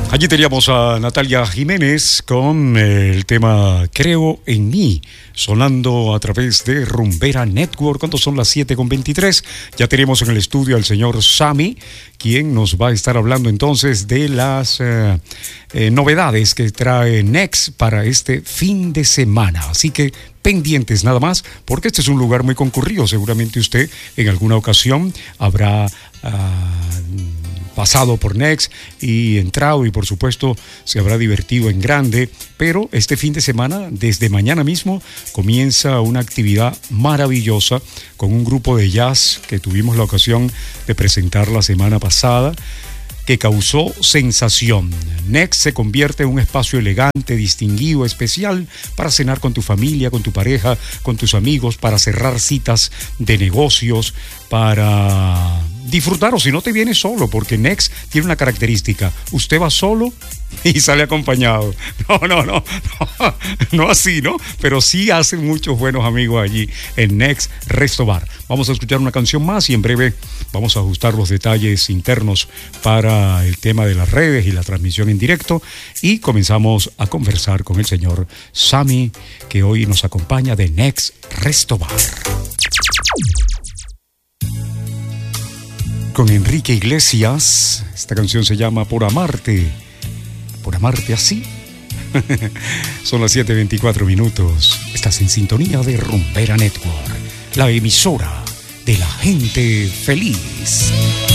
Allí teníamos a Natalia Jiménez con el tema Creo en mí, sonando a través de Rumbera Network. Cuando son las 7:23, ya tenemos en el estudio al señor Sammy, quien nos va a estar hablando entonces de las novedades que trae Next para este fin de semana. Así que pendientes nada más, porque este es un lugar muy concurrido. Seguramente usted en alguna ocasión habrá pasado por Next y entrado, y por supuesto se habrá divertido en grande, pero este fin de semana, desde mañana mismo, comienza una actividad maravillosa con un grupo de jazz que tuvimos la ocasión de presentar la semana pasada, que causó sensación. Next se convierte en un espacio elegante, distinguido, especial para cenar con tu familia, con tu pareja, con tus amigos, para cerrar citas de negocios, para disfrutar, o si no te vienes solo, porque Next tiene una característica: usted va solo y sale acompañado. No así, ¿no? Pero sí hacen muchos buenos amigos allí en Next Resto Bar. Vamos a escuchar una canción más y en breve vamos a ajustar los detalles internos para el tema de las redes y la transmisión en directo, y comenzamos a conversar con el señor Sammy, que hoy nos acompaña de Next Resto Bar. Con Enrique Iglesias, esta canción se llama Por amarte así. Son las 7:24. Estás en sintonía de Rumbera Network, la emisora de la gente feliz.